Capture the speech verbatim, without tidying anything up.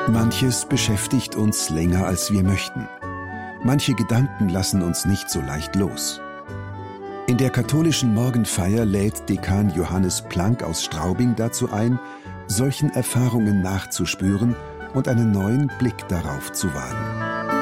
Manches beschäftigt uns länger, als wir möchten. Manche Gedanken lassen uns nicht so leicht los. In der katholischen Morgenfeier lädt Dekan Johannes Planck aus Straubing dazu ein, solchen Erfahrungen nachzuspüren und einen neuen Blick darauf zu wagen.